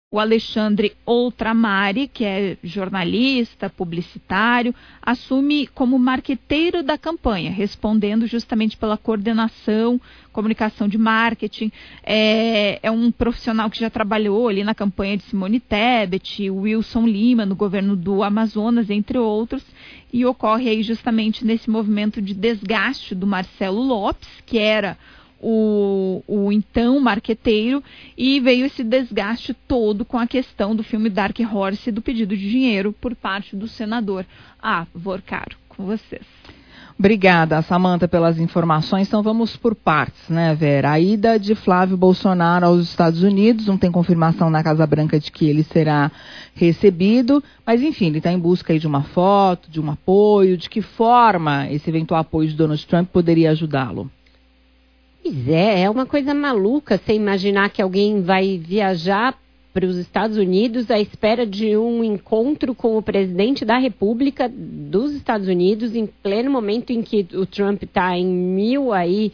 O Alexandre Outramari, que é jornalista, publicitário, assume como marqueteiro da campanha, respondendo justamente pela coordenação, comunicação de marketing. É um profissional que já trabalhou ali na campanha de Simone Tebet, Wilson Lima, no governo do Amazonas, entre outros, e ocorre aí justamente nesse movimento de desgaste do Marcelo Lopes, que era o então marqueteiro, e veio esse desgaste todo com a questão do filme Dark Horse e do pedido de dinheiro por parte do senador Vorcaro. Com vocês. Obrigada, Samantha, pelas informações. Então vamos por partes, né, Vera? A ida de Flávio Bolsonaro aos Estados Unidos, não tem confirmação na Casa Branca de que ele será recebido, mas enfim, ele está em busca aí de uma foto, de um apoio. De que forma esse eventual apoio de Donald Trump poderia ajudá-lo? Pois é uma coisa maluca você imaginar que alguém vai viajar para os Estados Unidos à espera de um encontro com o presidente da República dos Estados Unidos, em pleno momento em que o Trump está em mil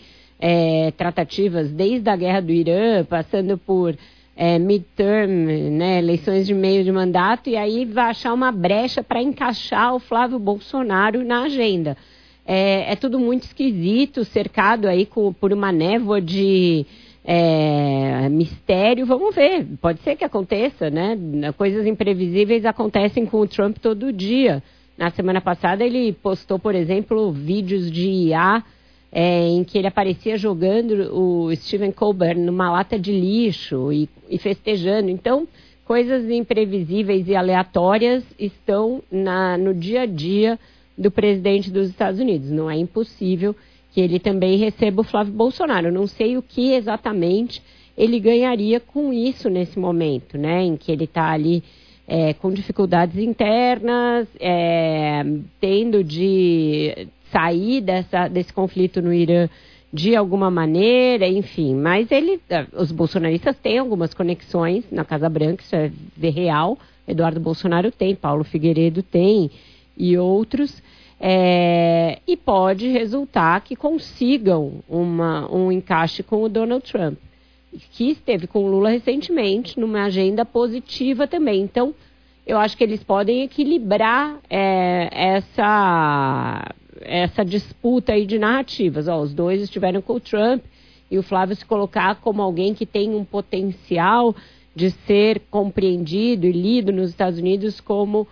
tratativas, desde a guerra do Irã, passando por midterm, né, eleições de meio de mandato, e aí vai achar uma brecha para encaixar o Flávio Bolsonaro na agenda. É tudo muito esquisito, cercado aí por uma névoa de mistério. Vamos ver, pode ser que aconteça, né? Coisas imprevisíveis acontecem com o Trump todo dia. Na semana passada ele postou, por exemplo, vídeos de IA em que ele aparecia jogando o Stephen Colbert numa lata de lixo e festejando. Então, coisas imprevisíveis e aleatórias estão no dia a dia do presidente dos Estados Unidos. Não é impossível que ele também receba o Flávio Bolsonaro. Eu não sei o que exatamente ele ganharia com isso nesse momento, né, em que ele está ali com dificuldades internas, tendo de sair desse conflito no Irã de alguma maneira, enfim. Mas os bolsonaristas têm algumas conexões na Casa Branca, isso é real. Eduardo Bolsonaro tem, Paulo Figueiredo tem, e outros, e pode resultar que consigam um encaixe com o Donald Trump, que esteve com o Lula recentemente, numa agenda positiva também. Então, eu acho que eles podem equilibrar essa disputa aí de narrativas. Os dois estiveram com o Trump, e o Flávio se colocar como alguém que tem um potencial de ser compreendido e lido nos Estados Unidos como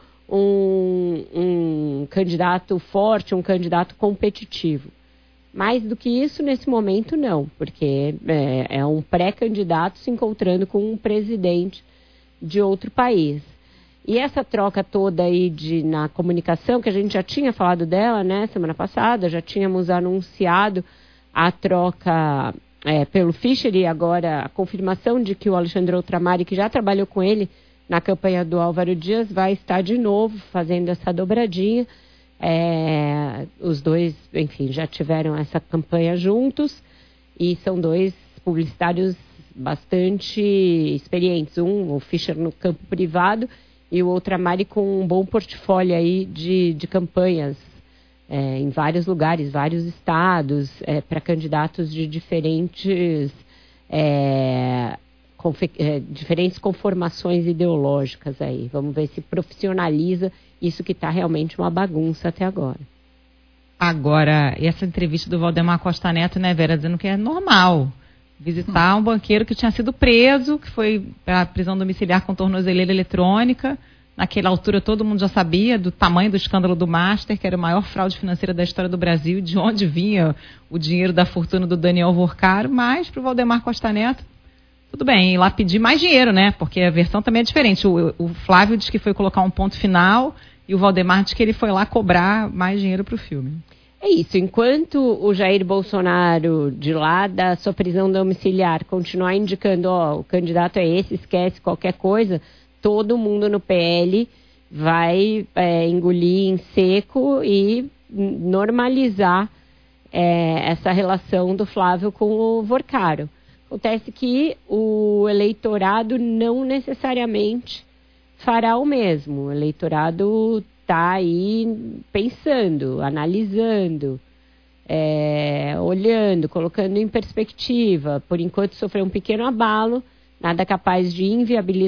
um candidato forte, um candidato competitivo. Mais do que isso, nesse momento, não, porque é um pré-candidato se encontrando com um presidente de outro país. E essa troca toda aí na comunicação, que a gente já tinha falado dela, né, semana passada, já tínhamos anunciado a troca pelo Fischer, e agora a confirmação de que o Alexandre Outramari, que já trabalhou com ele na campanha do Álvaro Dias, vai estar de novo fazendo essa dobradinha. Os dois, enfim, já tiveram essa campanha juntos, e são dois publicitários bastante experientes. O Fischer no campo privado, e o Outramari com um bom portfólio aí de campanhas em vários lugares, vários estados, para candidatos de diferentes conformações ideológicas aí. Vamos ver se profissionaliza isso que está realmente uma bagunça até agora. Agora, essa entrevista do Valdemar Costa Neto, né, Vera, dizendo que é normal visitar um banqueiro que tinha sido preso, que foi para a prisão domiciliar com tornozeleira eletrônica. Naquela altura todo mundo já sabia do tamanho do escândalo do Master, que era a maior fraude financeira da história do Brasil, de onde vinha o dinheiro da fortuna do Daniel Vorcaro. Mas para o Valdemar Costa Neto, tudo bem, ir lá pedir mais dinheiro, né? Porque a versão também é diferente. O Flávio diz que foi colocar um ponto final, e o Valdemar diz que ele foi lá cobrar mais dinheiro para o filme. É isso, enquanto o Jair Bolsonaro, de lá da sua prisão domiciliar, continuar indicando, o candidato é esse, esquece qualquer coisa, todo mundo no PL vai engolir em seco e normalizar essa relação do Flávio com o Vorcaro. Acontece que o eleitorado não necessariamente fará o mesmo. O eleitorado está aí pensando, analisando, olhando, colocando em perspectiva. Por enquanto sofreu um pequeno abalo, nada capaz de inviabilizar